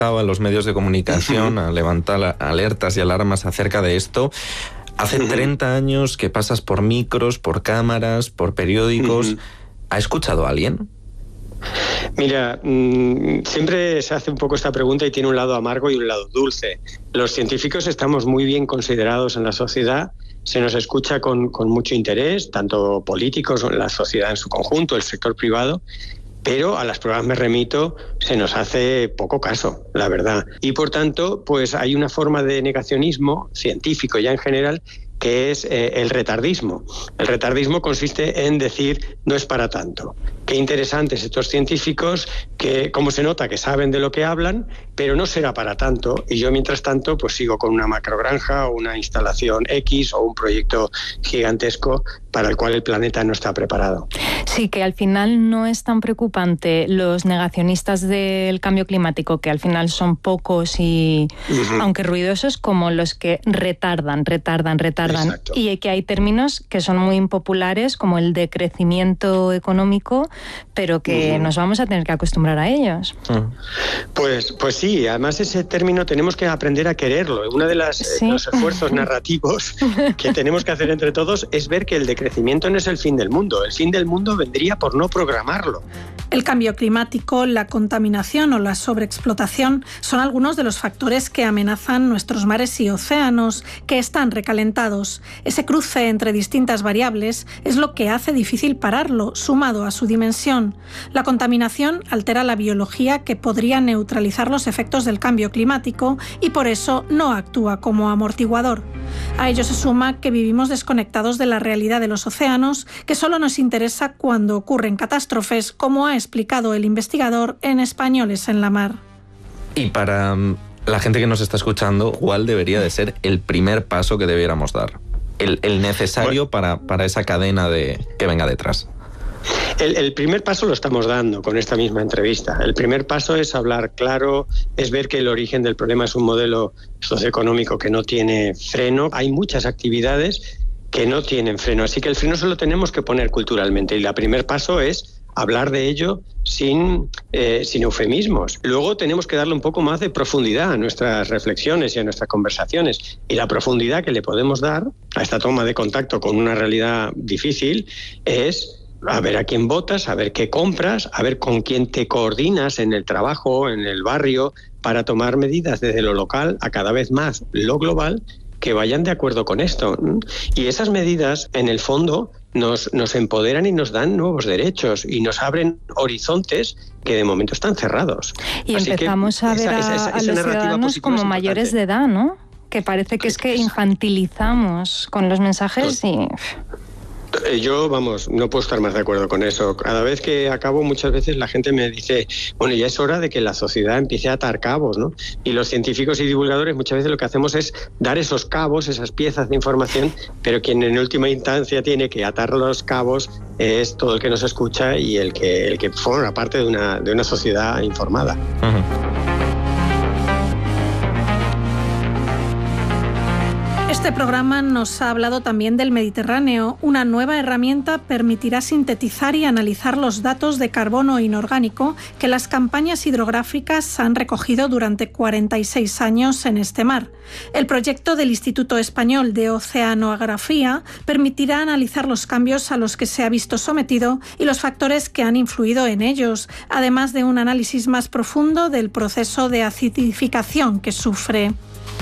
a los medios de comunicación a levantar alertas y alarmas acerca de esto. Hace 30 años que pasas por micros, por cámaras, por periódicos. ¿Ha escuchado a alguien? Mira, siempre se hace un poco esta pregunta y tiene un lado amargo y un lado dulce. Los científicos estamos muy bien considerados en la sociedad, se nos escucha con mucho interés, tanto políticos, la sociedad en su conjunto, el sector privado, pero a las pruebas me remito, se nos hace poco caso, la verdad. Y por tanto, pues hay una forma de negacionismo científico ya en general, que es el retardismo. El retardismo consiste en decir, no es para tanto. Qué interesantes estos científicos, que como se nota que saben de lo que hablan, pero no será para tanto. Y yo, mientras tanto, pues sigo con una macrogranja o una instalación X o un proyecto gigantesco para el cual el planeta no está preparado. Sí, que al final no es tan preocupante los negacionistas del cambio climático, que al final son pocos y, aunque ruidosos, como los que retardan. Exacto. Y que hay términos que son muy impopulares, como el de crecimiento económico, pero que nos vamos a tener que acostumbrar a ellos. Pues sí, además ese término tenemos que aprender a quererlo. Uno de los esfuerzos narrativos que tenemos que hacer entre todos es ver que el decrecimiento no es el fin del mundo. El fin del mundo vendría por no programarlo. El cambio climático, la contaminación o la sobreexplotación son algunos de los factores que amenazan nuestros mares y océanos, que están recalentados. Ese cruce entre distintas variables es lo que hace difícil pararlo, sumado a su dimensión. La contaminación altera la biología que podría neutralizar los efectos del cambio climático y por eso no actúa como amortiguador. A ello se suma que vivimos desconectados de la realidad de los océanos, que solo nos interesa cuando ocurren catástrofes, como ha explicado el investigador en Españoles en la Mar. Y para la gente que nos está escuchando, ¿cuál debería de ser el primer paso que debiéramos dar? El necesario para esa cadena que venga detrás. El primer paso lo estamos dando con esta misma entrevista. El primer paso es hablar claro, es ver que el origen del problema es un modelo socioeconómico que no tiene freno. Hay muchas actividades que no tienen freno, así que el freno se lo tenemos que poner culturalmente. Y el primer paso es hablar de ello sin eufemismos. Luego tenemos que darle un poco más de profundidad a nuestras reflexiones y a nuestras conversaciones. Y la profundidad que le podemos dar a esta toma de contacto con una realidad difícil es a ver a quién votas, a ver qué compras, a ver con quién te coordinas en el trabajo, en el barrio, para tomar medidas desde lo local a cada vez más lo global que vayan de acuerdo con esto. Y esas medidas, en el fondo, nos empoderan y nos dan nuevos derechos y nos abren horizontes que de momento están cerrados. Y así empezamos a ver a los ciudadanos como mayores de edad, ¿no? Que parece que es que infantilizamos con los mensajes y... Yo, no puedo estar más de acuerdo con eso. Cada vez que acabo, muchas veces la gente me dice, bueno, ya es hora de que la sociedad empiece a atar cabos, ¿no? Y los científicos y divulgadores muchas veces lo que hacemos es dar esos cabos, esas piezas de información, pero quien en última instancia tiene que atar los cabos es todo el que nos escucha y el que forma parte de una sociedad informada. Este programa nos ha hablado también del Mediterráneo. Una nueva herramienta permitirá sintetizar y analizar los datos de carbono inorgánico que las campañas hidrográficas han recogido durante 46 años en este mar. El proyecto del Instituto Español de Oceanografía permitirá analizar los cambios a los que se ha visto sometido y los factores que han influido en ellos, además de un análisis más profundo del proceso de acidificación que sufre.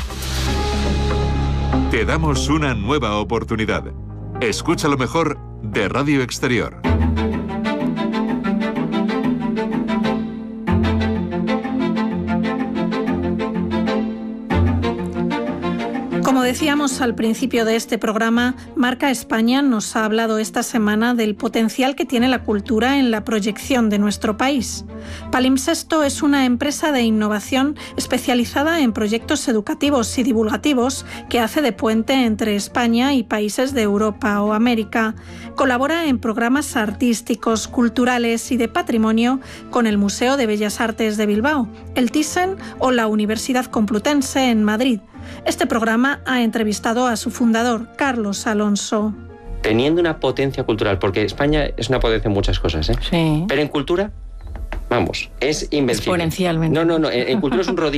Te damos una nueva oportunidad. Escucha lo mejor de Radio Exterior. Como decíamos al principio de este programa, Marca España nos ha hablado esta semana del potencial que tiene la cultura en la proyección de nuestro país. Palimpsesto es una empresa de innovación especializada en proyectos educativos y divulgativos que hace de puente entre España y países de Europa o América. Colabora en programas artísticos, culturales y de patrimonio con el Museo de Bellas Artes de Bilbao, el Thyssen o la Universidad Complutense en Madrid. Este programa ha entrevistado a su fundador, Carlos Alonso. Teniendo una potencia cultural, porque España es una potencia en muchas cosas, Sí. Pero en cultura Vamos, es invencible. Exponencialmente. No, en cultura es un rodillo.